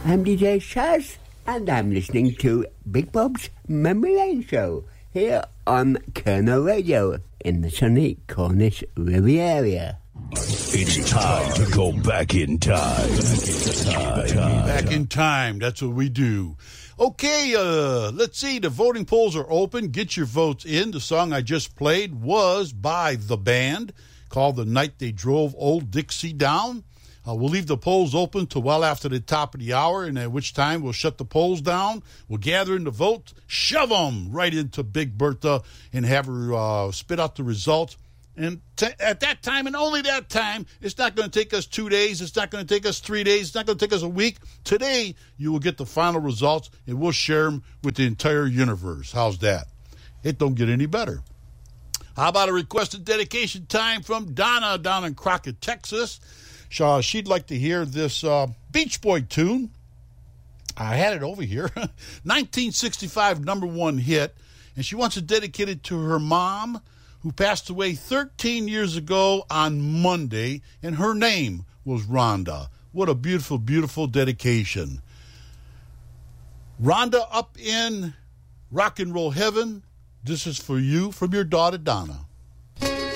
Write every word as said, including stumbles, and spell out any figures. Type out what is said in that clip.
I'm D J Shaz, and I'm listening to Big Bob's Memory Lane Show here on Colonel Radio in the sunny Cornish Riviera. It's time to go back in time. Back in time. Back in time. That's what we do. Okay, uh, let's see. The voting polls are open. Get your votes in. The song I just played was by the band called The Night They Drove Old Dixie Down. Uh, we'll leave the polls open till well after the top of the hour, and at which time we'll shut the polls down. We'll gather in the votes, shove them right into Big Bertha, and have her uh, spit out the results. And t- at that time, and only that time, it's not going to take us two days. It's not going to take us three days. It's not going to take us a week. Today, you will get the final results, and we'll share them with the entire universe. How's that? It don't get any better. How about a requested dedication time from Donna down in Crockett, Texas? Uh, she'd like to hear this uh, Beach Boy tune. I had it over here. nineteen sixty-five number one hit. And she wants to dedicate it to her mom, who passed away thirteen years ago on Monday. And her name was Rhonda. What a beautiful, beautiful dedication. Rhonda up in rock and roll heaven. This is for you from your daughter, Donna.